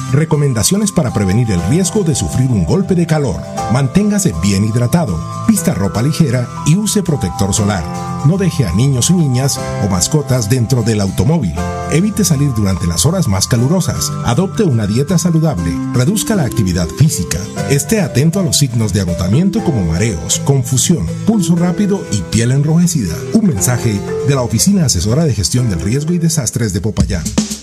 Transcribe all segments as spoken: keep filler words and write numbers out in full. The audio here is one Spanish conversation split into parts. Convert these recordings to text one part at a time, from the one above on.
Recomendaciones para prevenir el riesgo de sufrir un golpe de calor. Manténgase bien hidratado, vista ropa ligera y use protector solar. No deje a niños y niñas o mascotas dentro del automóvil. Evite salir durante las horas más calurosas. Adopte una dieta saludable. Reduzca la actividad física. Esté atento a los signos de agotamiento como mareos, confusión, pulso rápido y piel enrojecida. Un mensaje de la Oficina Asesora de Gestión del Riesgo y Desastres de Popayán.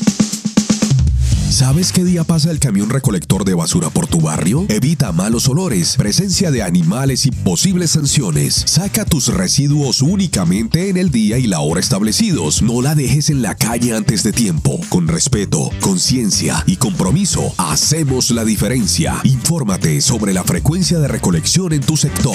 ¿Sabes qué día pasa el camión recolector de basura por tu barrio? Evita malos olores, presencia de animales y posibles sanciones. Saca tus residuos únicamente en el día y la hora establecidos. No la dejes en la calle antes de tiempo. Con respeto, conciencia y compromiso, hacemos la diferencia. Infórmate sobre la frecuencia de recolección en tu sector.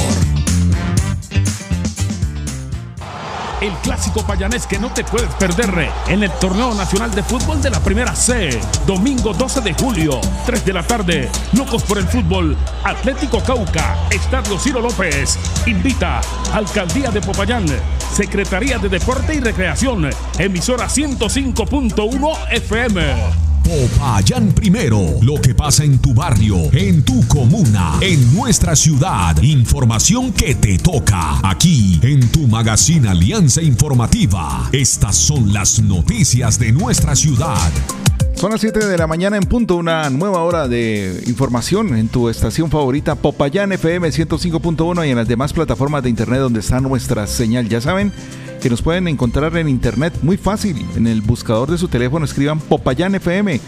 El clásico payanés que no te puedes perder en el Torneo Nacional de Fútbol de la Primera C. Domingo doce de julio, tres de la tarde. Locos por el fútbol. Atlético Cauca, Estadio Ciro López. Invita Alcaldía de Popayán, Secretaría de Deporte y Recreación, emisora ciento cinco punto uno F M. Popayán primero, lo que pasa en tu barrio, en tu comuna, en nuestra ciudad. Información que te toca aquí en tu magazine Alianza Informativa. Estas son las noticias de nuestra ciudad. Son las siete de la mañana en punto, una nueva hora de información en tu estación favorita Popayán F M ciento cinco punto uno y en las demás plataformas de internet donde está nuestra señal. Ya saben que nos pueden encontrar en internet muy fácil. En el buscador de su teléfono escriban Popayán F M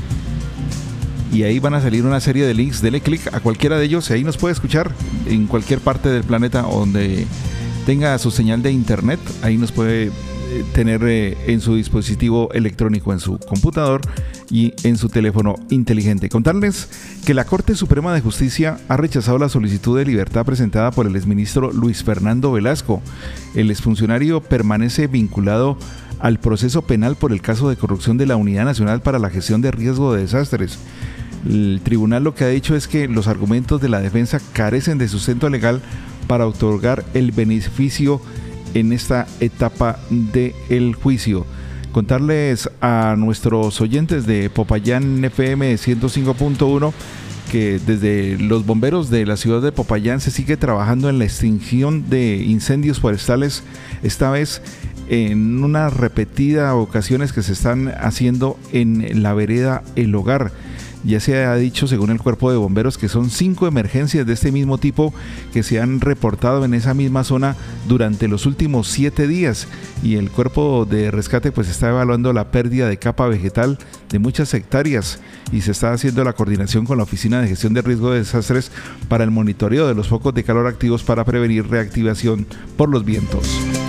y ahí van a salir una serie de links. Dele clic a cualquiera de ellos y ahí nos puede escuchar en cualquier parte del planeta donde tenga su señal de internet. Ahí nos puede tener eh, en su dispositivo electrónico, en su computador y en su teléfono inteligente. Contarles que la Corte Suprema de Justicia ha rechazado la solicitud de libertad presentada por el exministro Luis Fernando Velasco. El exfuncionario permanece vinculado al proceso penal por el caso de corrupción de la Unidad Nacional para la Gestión de Riesgo de Desastres. El tribunal lo que ha dicho es que los argumentos de la defensa carecen de sustento legal para otorgar el beneficio en esta etapa del juicio. Contarles a nuestros oyentes de Popayán F M ciento cinco punto uno que desde los bomberos de la ciudad de Popayán se sigue trabajando en la extinción de incendios forestales, esta vez en unas repetidas ocasiones que se están haciendo en la vereda El Hogar. Ya se ha dicho, según el cuerpo de bomberos, que son cinco emergencias de este mismo tipo que se han reportado en esa misma zona durante los últimos siete días y el cuerpo de rescate pues está evaluando la pérdida de capa vegetal de muchas hectáreas y se está haciendo la coordinación con la Oficina de Gestión de Riesgo de Desastres para el monitoreo de los focos de calor activos para prevenir reactivación por los vientos.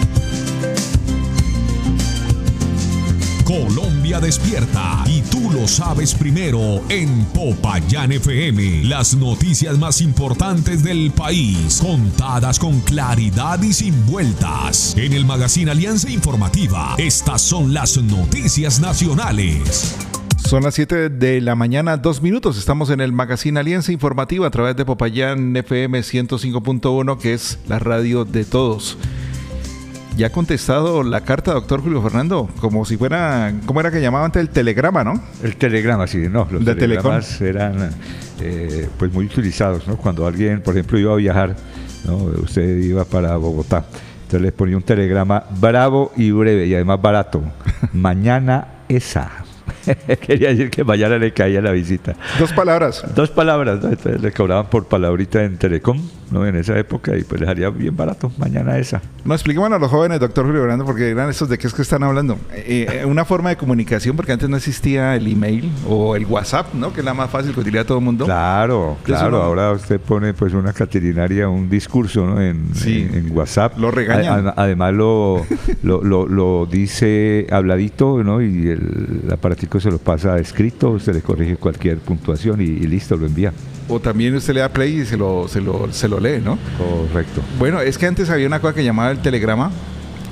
Colombia despierta y tú lo sabes primero en Popayán F M. Las noticias más importantes del país, contadas con claridad y sin vueltas. En el magazine Alianza Informativa, estas son las noticias nacionales. Son las siete de la mañana, dos minutos. Estamos en el magazine Alianza Informativa a través de Popayán F M ciento cinco punto uno, que es la radio de todos. Ya ha contestado la carta, doctor Julio Fernando, como si fuera, ¿cómo era que llamaban antes? El telegrama, ¿no? El telegrama, sí, no, los de telegramas Telecom. eran eh, pues muy utilizados, ¿no? Cuando alguien, por ejemplo, iba a viajar, ¿no? Usted iba para Bogotá, entonces les ponía un telegrama bravo y breve y además barato. Mañana esa. Quería decir que mañana le caía la visita. Dos palabras. Dos palabras, ¿no? Entonces le cobraban por palabrita en Telecom, ¿no? En esa época, y pues les salía bien barato, mañana esa. No, expliquemos a los jóvenes, doctor Julio Fernando, porque eran estos de qué es que están hablando. Eh, una forma de comunicación, porque antes no existía el email o el WhatsApp, ¿no? Que es la más fácil que utiliza todo el mundo. Claro, claro. no... Ahora usted pone pues una caterinaria, un discurso, ¿no? En, sí. en, en WhatsApp. Lo regañan. A, a, además lo, lo, lo, lo dice habladito, ¿no? Y el, el aparatico se lo pasa escrito, usted le corrige cualquier puntuación y, y listo, lo envía. O también usted le da play y se lo, se lo, se lo lee, ¿no? Correcto. Bueno, es que antes había una cosa que llamaba el telegrama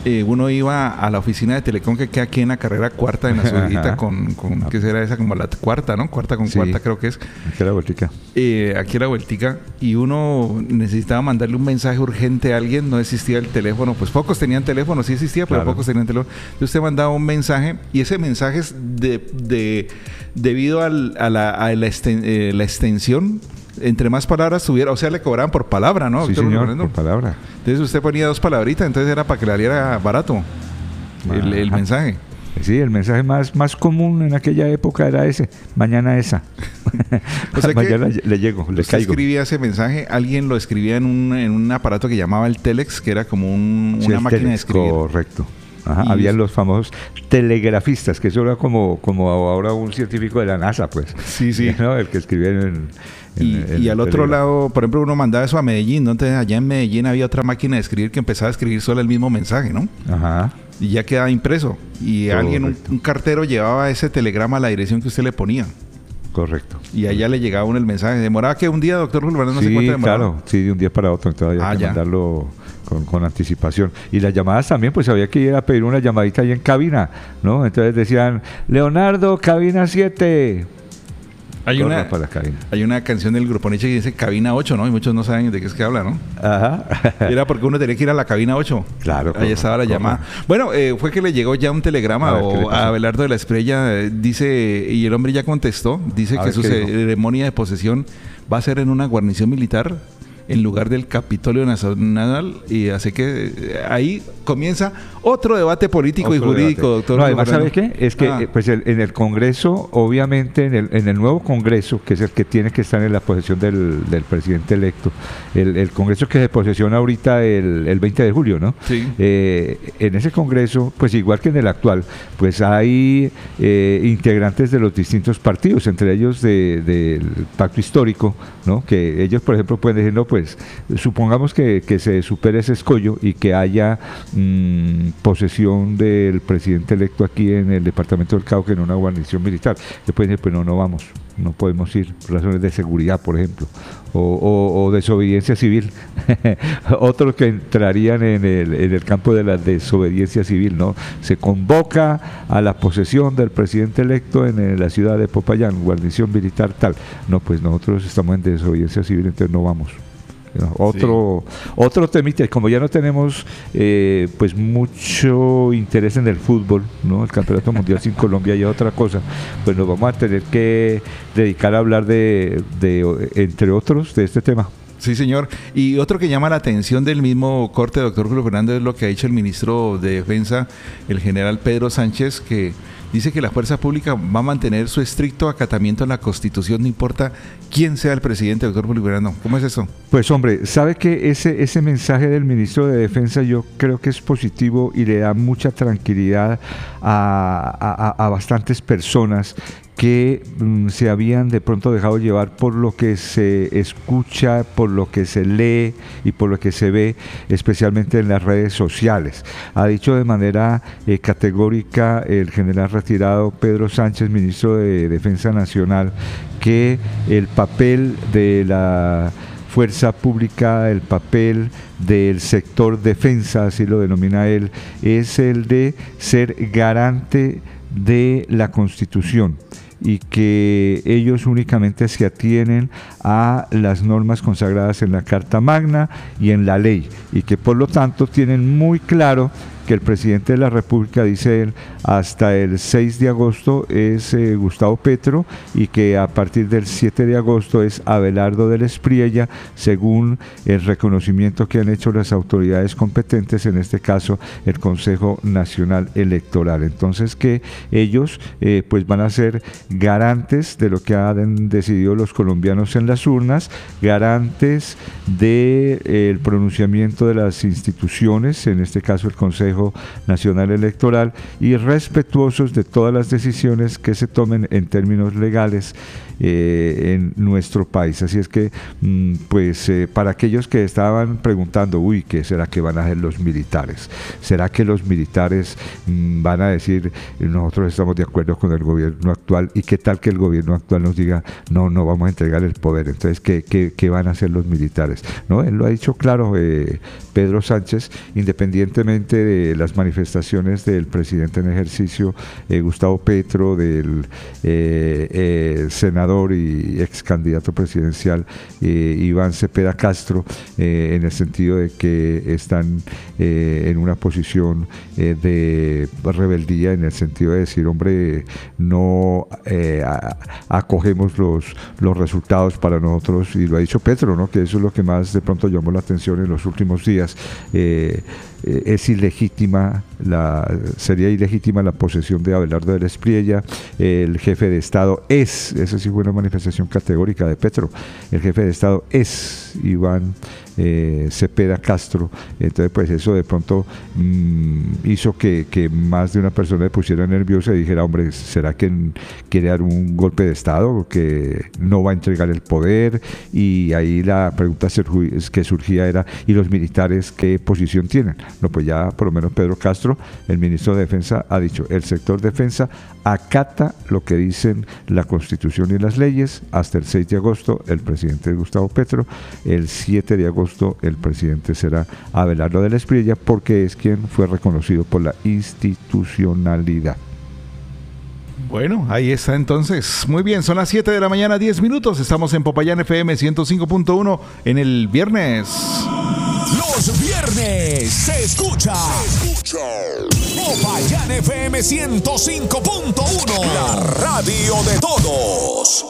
eh, uno iba a la oficina de Telecom que queda aquí en la carrera cuarta en la subidita con, con ¿qué será esa? Como la cuarta, ¿no? Cuarta con sí, cuarta creo que es. Aquí a la vueltica. Eh, aquí a la vueltica. Y uno necesitaba mandarle un mensaje urgente a alguien, no existía el teléfono, pues pocos tenían teléfono, sí existía, pero claro, pocos tenían teléfono. Entonces usted mandaba un mensaje y ese mensaje es de, de, debido al, a, la, a la, esten, eh, la extensión. Entre más palabras tuviera, o sea, le cobraban por palabra, ¿no? Sí, señor, por palabra. Entonces usted ponía dos palabritas, entonces era para que le saliera barato el, el mensaje. Sí, el mensaje más, más común en aquella época era ese, mañana esa. O sea mañana que le llego, le usted caigo. Escribía ese mensaje, alguien lo escribía en un, en un aparato que llamaba el Telex, que era como un, sí, una máquina telex, de escribir. Correcto. Ajá, habían los famosos telegrafistas, que eso era como, como ahora un científico de la NASA, pues. Sí, sí. ¿No? El que escribía en... en y, en y al otro lado, por ejemplo, uno mandaba eso a Medellín, ¿no? Entonces allá en Medellín había otra máquina de escribir que empezaba a escribir solo el mismo mensaje, ¿no? Ajá. Y ya quedaba impreso. Y correcto, alguien, un, un cartero llevaba ese telegrama a la dirección que usted le ponía. Correcto. Y allá le llegaba uno el mensaje. ¿Demoraba que un día, doctor Julio? No sí, sé cuánto demoraba. Claro, sí, de un día para otro. Entonces había ah, que ya. mandarlo con, con anticipación. Y las llamadas también, pues había que ir a pedir una llamadita ahí en cabina, ¿no? Entonces decían, Leonardo, cabina siete. Hay una, para la cabina. Hay una canción del Grupo Nietzsche que dice cabina ocho, ¿no? Y muchos no saben de qué es que habla, ¿no? Ajá. Era porque uno tenía que ir a la cabina ocho. Claro. Ahí estaba la llamada. Bueno, eh, fue que le llegó ya un telegrama a, o a Abelardo de la Espriella, eh, dice, y el hombre ya contestó, dice a que su ceremonia de posesión va a ser en una guarnición militar en lugar del Capitolio Nacional, y así que eh, ahí comienza otro debate político otro y jurídico, debate. Doctor. No, además, ¿sabe qué? Es que ah. pues el, en el Congreso, obviamente, en el, en el nuevo Congreso, que es el que tiene que estar en la posesión del, del presidente electo, el, el Congreso que se posesiona ahorita el, el veinte de julio, ¿no? Sí. Eh, en ese Congreso, pues igual que en el actual, pues hay eh, integrantes de los distintos partidos, entre ellos de, del Pacto Histórico, ¿no? Que ellos, por ejemplo, pueden decir, no, pues supongamos que, que se supere ese escollo y que haya mmm, posesión del presidente electo aquí en el departamento del Cauca en una guarnición militar. Después pueden decir, pues no, no vamos, no podemos ir, por razones de seguridad, por ejemplo, o, o, o desobediencia civil. Otros que entrarían en el, en el campo de la desobediencia civil, ¿no? Se convoca a la posesión del presidente electo en, en la ciudad de Popayán, guarnición militar tal. No, pues nosotros estamos en desobediencia civil, entonces no vamos. ¿No? Otro, sí. otro temita, como ya no tenemos eh, pues mucho interés en el fútbol, ¿no? El Campeonato Mundial sin Colombia y otra cosa, pues nos vamos a tener que dedicar a hablar de, de entre otros, de este tema. Sí, señor. Y otro que llama la atención del mismo corte, doctor Julio Fernando, es lo que ha dicho el ministro de Defensa, el general Pedro Sánchez, que dice que la fuerza pública va a mantener su estricto acatamiento a la Constitución, no importa quién sea el presidente, doctor Julio Fernando. ¿Cómo es eso? Pues hombre, sabe que ese, ese mensaje del ministro de Defensa yo creo que es positivo y le da mucha tranquilidad a, a, a bastantes personas que mm, se habían de pronto dejado llevar por lo que se escucha, por lo que se lee y por lo que se ve, especialmente en las redes sociales. Ha dicho de manera eh, categórica el general retirado Pedro Sánchez, ministro de Defensa Nacional, que el papel de la fuerza pública, el papel del sector defensa, así lo denomina él, es el de ser garante de la Constitución y que ellos únicamente se atienen a las normas consagradas en la Carta Magna y en la ley, y que por lo tanto tienen muy claro que el presidente de la República, dice él, hasta el seis de agosto es eh, Gustavo Petro, y que a partir del siete de agosto es Abelardo de la Espriella, según el reconocimiento que han hecho las autoridades competentes, en este caso el Consejo Nacional Electoral. Entonces que ellos eh, pues van a ser garantes de lo que han decidido los colombianos en las urnas, garantes del de, eh, pronunciamiento de las instituciones, en este caso el Consejo Nacional Electoral, y respetuosos de todas las decisiones que se tomen en términos legales eh, en nuestro país. Así es que mmm, pues eh, para aquellos que estaban preguntando, uy, ¿qué será que van a hacer los militares? ¿Será que los militares mmm, van a decir, nosotros estamos de acuerdo con el gobierno actual, y qué tal que el gobierno actual nos diga, no, no vamos a entregar el poder? Entonces, ¿qué, qué, qué van a hacer los militares? ¿No? Él lo ha dicho claro, eh, Pedro Sánchez, independientemente de de las manifestaciones del presidente en ejercicio eh, Gustavo Petro, del eh, eh, senador y ex candidato presidencial eh, Iván Cepeda Castro, eh, en el sentido de que están eh, en una posición eh, de rebeldía, en el sentido de decir, hombre, no eh, a, acogemos los, los resultados para nosotros, y lo ha dicho Petro, ¿no? Que eso es lo que más de pronto llamó la atención en los últimos días. Eh, eh, es ilegítima, la, sería ilegítima la posesión de Abelardo del Espriella. El jefe de Estado es, esa sí fue una manifestación categórica de Petro, el jefe de Estado es Iván eh, Cepeda Castro. Entonces pues eso de pronto mmm, hizo que, que más de una persona se pusiera nerviosa y dijera, hombre, ¿será que quiere dar un golpe de Estado, que no va a entregar el poder? Y ahí la pregunta que surgía era, ¿y los militares qué posición tienen? No, pues ya por lo menos Pedro Castro, el ministro de Defensa, ha dicho, el sector defensa acata lo que dicen la Constitución y las leyes. Hasta el seis de agosto el presidente es Gustavo Petro, el siete de agosto el presidente será Abelardo del Espriella, porque es quien fue reconocido por la institucionalidad. Bueno, ahí está entonces. Muy bien, son las siete de la mañana, diez minutos. Estamos en Popayán F M ciento cinco punto uno en el viernes. Los viernes se escucha, se escucha Popayán F M ciento cinco punto uno, la radio de todos.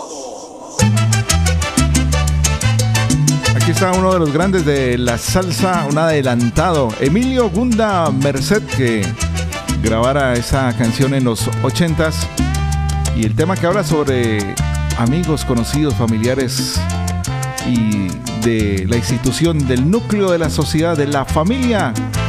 Aquí está uno de los grandes de la salsa, un adelantado, Emilio Gunda Merced, que grabara esa canción en los ochentas, y el tema que habla sobre amigos, conocidos, familiares y de la institución, del núcleo de la sociedad, de la familia,